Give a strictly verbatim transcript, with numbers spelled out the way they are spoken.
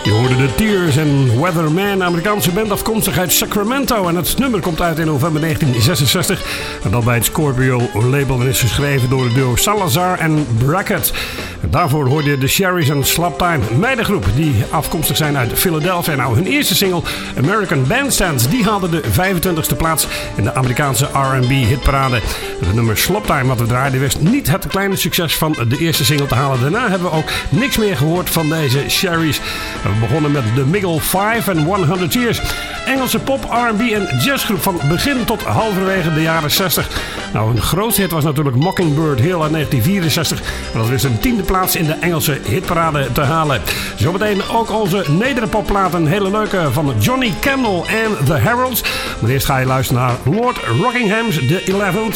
Je hoorde de Tears en Weatherman, Amerikaanse band afkomstig uit Sacramento. En het nummer komt uit in november negentien zesenzestig. En dat bij het Scorpio label en is geschreven door het duo Salazar en Brackett. En daarvoor hoorde je de Sherry's en Slaptime, meidengroep die afkomstig zijn uit Philadelphia. Nou, hun eerste single, American Bandstands, die haalde de vijfentwintigste plaats in de Amerikaanse R en B hitparade. Het nummer Slaptime wat we draaiden wist niet het kleine succes van de eerste single te halen. Daarna hebben we ook niks meer gehoord van deze Sherry's. We begonnen met de Miggle vijf en honderd Years. Engelse pop, R en B en jazzgroep van begin tot halverwege de jaren zestig. Nou, een grootste hit was natuurlijk Mockingbird Hill uit negentien vierenzestig. En dat wist een tiende plaats in de Engelse hitparade te halen. Zometeen ook onze nederpopplaat, een hele leuke van Johnny Kendall en The Heralds. Maar eerst ga je luisteren naar Lord Rockingham's The Eleventh.